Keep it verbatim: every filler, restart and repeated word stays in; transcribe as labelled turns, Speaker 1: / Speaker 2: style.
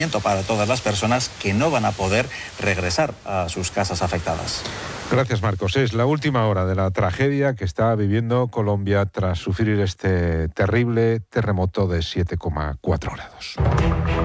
Speaker 1: para todas las personas que no van a poder regresar a sus casas afectadas.
Speaker 2: Gracias, Marcos. Es la última hora de la tragedia que está viviendo Colombia tras sufrir este terrible terremoto de siete coma cuatro grados.